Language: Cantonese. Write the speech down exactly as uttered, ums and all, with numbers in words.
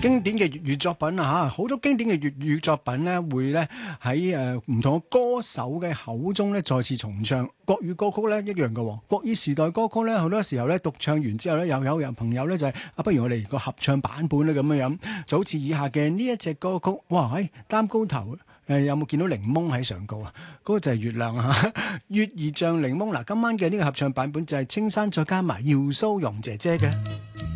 經典嘅粵語作品啊嚇，好多經典嘅粵語作品咧，會咧喺誒唔同嘅歌手嘅口中咧再次重唱。國語歌曲咧一樣嘅喎，國語時代歌曲咧好多時候咧獨唱完之後咧，又有人朋友咧就係、是、啊，不如我哋個合唱版本咧咁樣樣，就好似以下嘅呢一隻歌曲，哇喺擔高頭。誒、呃、有冇見到檸檬喺上高啊？嗰、那個就係月亮啊！月兒像檸檬嗱，今晚嘅呢個合唱版本就係青山再加埋姚蘇蓉姐姐嘅。